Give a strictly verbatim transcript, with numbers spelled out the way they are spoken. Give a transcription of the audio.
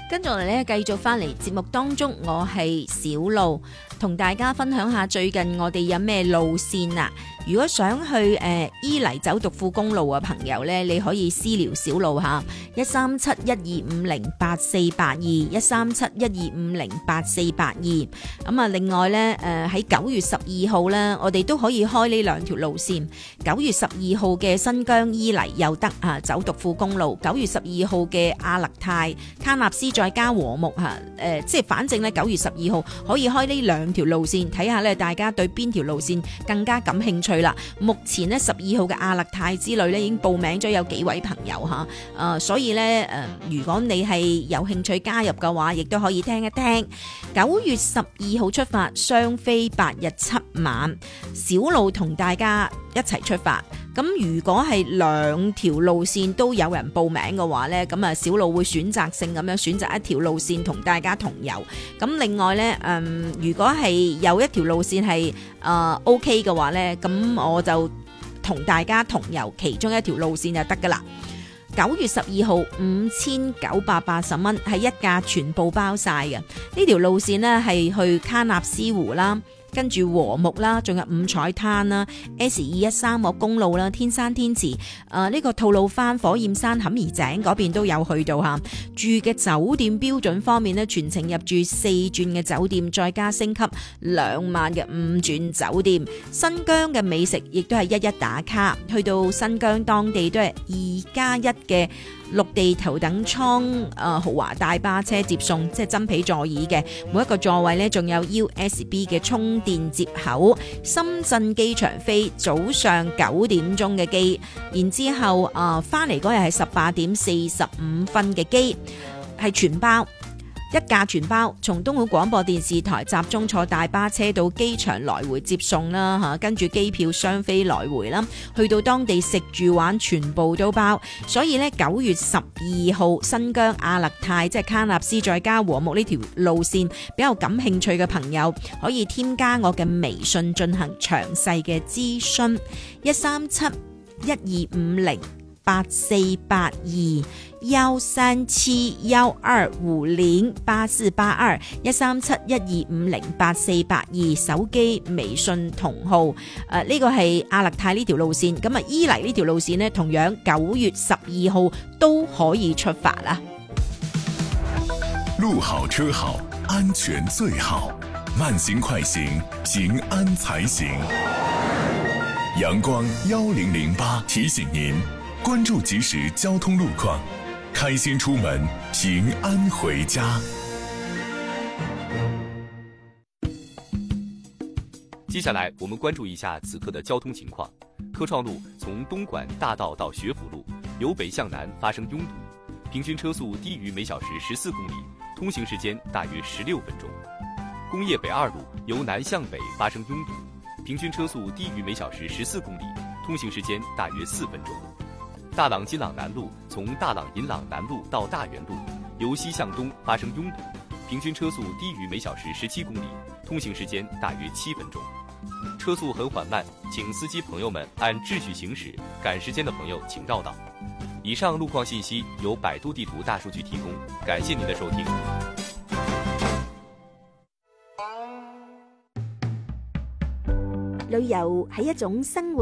跟住我哋咧繼續翻嚟節目當中，我係小路，同大家分享下最近我哋有咩路線啊！如果想去誒、呃、伊犁走獨富公路嘅朋友咧，你可以私聊小路嚇一三七一二五零八四八二一三七一二五零八四八二。咁啊，另外咧誒喺九月十二號咧，我哋都可以開呢兩條路線。九月十二號嘅新疆伊犁又得啊，走獨富公路；九月十二號嘅阿勒泰卡納斯再加和睦嚇，誒、呃、即係反正咧九月十二號可以開呢兩條路線，睇下咧大家對邊條路線更加感興趣啦。目前咧十二號嘅阿勒泰之旅咧已經報名咗有幾位朋友嚇，誒、呃、所以咧誒、呃、如果你係有興趣加入嘅話，亦都可以聽一聽。九月十二號出發，雙飛八日七晚，小路同大家一齊出發。咁如果係兩條路線都有人報名嘅話呢，咁啊小路會選擇性咁樣選擇一條路線同大家同遊。咁另外呢，嗯，如果係有一條路線係誒、呃、OK 嘅話呢，咁我就同大家同遊其中一條路線就得噶啦。九月十二號五千九百八十蚊係一架全部包晒嘅，呢條路線呢係去卡納斯湖啦。跟住和睦啦，仲有五彩灘啦 ，S 二一三個公路啦，天山天池，誒、呃、呢、這個吐魯番火焰山坎兒井嗰邊都有去到嚇。住嘅酒店標準方面呢，全程入住四鑽嘅酒店，再加升級兩萬嘅五鑽酒店。新疆嘅美食亦都係一一打卡，去到新疆當地都係二加一嘅陸地頭等艙誒、呃、豪華大巴車接送，即係真皮座椅嘅，每一個座位呢，仲有 U S B 嘅充電接口。深圳機場飛早上九點鐘嘅機，然之後誒翻嚟嗰日係十八點四十五分嘅機，係全包。一架全包，從東莞廣播電視台集中坐大巴車到機場來回接送啦嚇，跟住機票雙飛來回啦，去到當地食住玩全部都包。所以呢，九月十二號新疆阿勒泰即係卡納斯再加和睦呢條路線，比較感興趣嘅朋友可以添加我嘅微信進行詳細嘅諮詢，一三七一二五零八四八二。幺三七幺二五零八四八二一三七一二五零八四八二手機微信同號。誒、呃、呢、這個係阿勒泰呢條路線，咁啊伊犁呢條路線呢，同樣九月十二號都可以出發啦。 路好車好，安全最好，慢行快行，平安才行。陽光一零零八提醒您關注即時交通路況，開心出門，平安回家。 接下來我們關注一下此刻的交通情況。科創路從東莞大道到學府路由北向南發生擁堵，平均車速低於每小時十四公里，通行時間大約十六分鐘。工業北二路由南向北發生擁堵，平均車速低於每小時十四公里，通行時間大約四分鐘。大朗金朗南路從大朗銀朗南路到大元路由西向東發生擁堵，平均車速低於每小時十七公里，通行時間大約七分鐘。車速很緩慢，請司機朋友們按秩序行駛，趕時間的朋友請繞道。以上路況信息由百度地圖大數據提供，感謝您的收聽。 旅遊係一種生活